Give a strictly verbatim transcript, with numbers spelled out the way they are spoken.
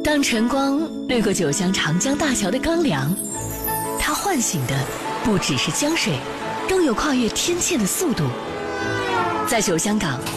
当晨光掠过九江长江大桥的钢梁，它唤醒的不只是江水，更有跨越天堑的速度。在九江港，